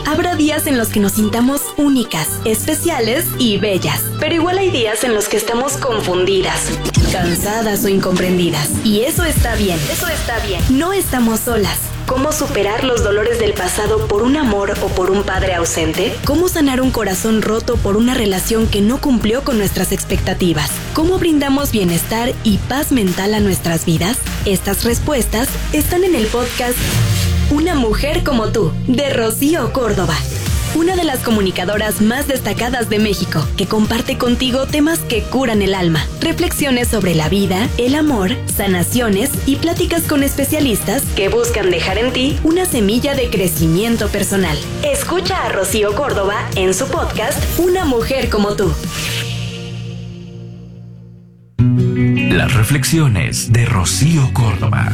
Habrá días en los que nos sintamos únicas, especiales y bellas. Pero igual hay días en los que estamos confundidas, cansadas o incomprendidas. Y eso está bien. No estamos solas. ¿Cómo superar los dolores del pasado por un amor o por un padre ausente? ¿Cómo sanar un corazón roto por una relación que no cumplió con nuestras expectativas? ¿Cómo brindamos bienestar y paz mental a nuestras vidas? Estas respuestas están en el podcast Una mujer como tú, de Rocío Córdoba. Una de las comunicadoras más destacadas de México, que comparte contigo temas que curan el alma, reflexiones sobre la vida, el amor, sanaciones y pláticas con especialistas que buscan dejar en ti una semilla de crecimiento personal. Escucha a Rocío Córdoba en su podcast Una mujer como tú. Las reflexiones de Rocío Córdoba.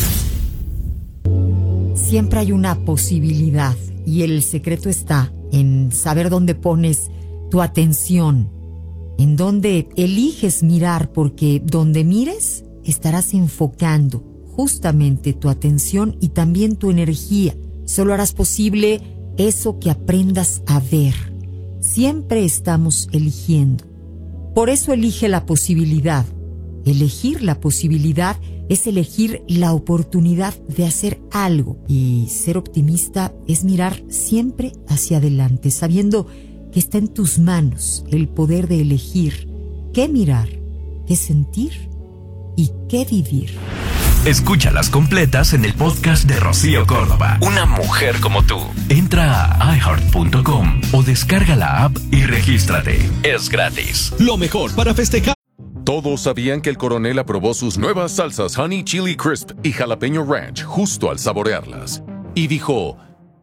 Siempre hay una posibilidad y el secreto está en saber dónde pones tu atención, en dónde eliges mirar, porque donde mires estarás enfocando justamente tu atención y también tu energía. Solo harás posible eso que aprendas a ver. Siempre estamos eligiendo. Por eso elige la posibilidad. Elegir la posibilidad es elegir la oportunidad de hacer algo, y ser optimista es mirar siempre hacia adelante, sabiendo que está en tus manos el poder de elegir qué mirar, qué sentir y qué vivir. Escúchalas completas en el podcast de Rocío Córdoba. Una mujer como tú. Entra a iHeart.com o descarga la app y regístrate. Es gratis. Lo mejor para festejar. Todos sabían que el coronel aprobó sus nuevas salsas Honey Chili Crisp y Jalapeño Ranch justo al saborearlas. Y dijo,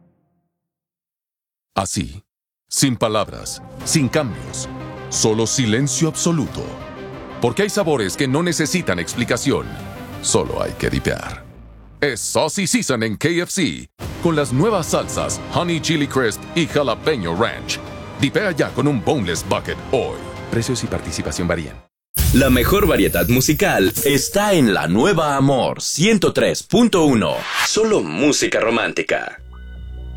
así, sin palabras, sin cambios, solo silencio absoluto. Porque hay sabores que no necesitan explicación, solo hay que dipear. Es Saucy Season en KFC, con las nuevas salsas Honey Chili Crisp y Jalapeño Ranch. Dipea ya con un Boneless Bucket hoy. Precios y participación varían. La mejor variedad musical está en La Nueva Amor 103.1. Solo música romántica.